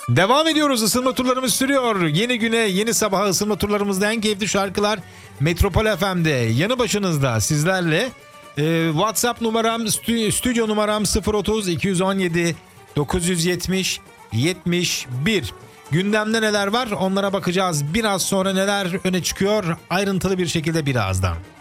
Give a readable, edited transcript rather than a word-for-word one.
Devam ediyoruz. Isınma turlarımız sürüyor. Yeni güne, yeni sabaha ısınma turlarımızda en keyifli şarkılar Metropol FM'de. Yanı başınızda sizlerle. WhatsApp numaram, stüdyo numaram 030 217 970 71. Gündemde neler var onlara bakacağız. Biraz sonra neler öne çıkıyor ayrıntılı bir şekilde birazdan.